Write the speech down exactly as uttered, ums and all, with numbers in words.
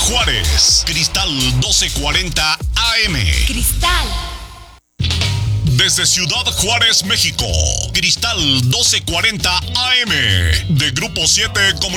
Juárez, Cristal doce cuarenta A M. Cristal. Desde Ciudad Juárez, México, Cristal doce cuarenta A M, de Grupo siete Comunicaciones.